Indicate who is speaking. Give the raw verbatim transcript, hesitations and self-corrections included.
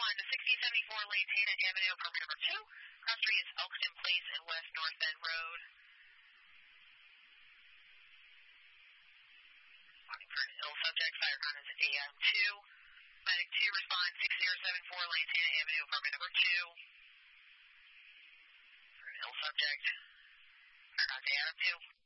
Speaker 1: one to sixteen seventy-four Lantana Avenue, apartment number two. Cross street is Elkston Place and West North Bend Road. Looking for an ill subject, fire con is A M two. Medic two, respond six zero seven four Lantana Avenue, apartment number two. For an ill subject, fire con is A M two.